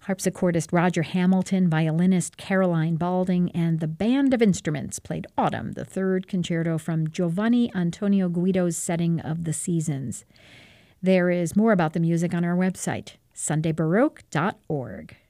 Harpsichordist Roger Hamilton, violinist Caroline Balding, and the Band of Instruments played Autumn, the third concerto from Giovanni Antonio Guido's setting of The Seasons. There is more about the music on our website, sundaybaroque.org.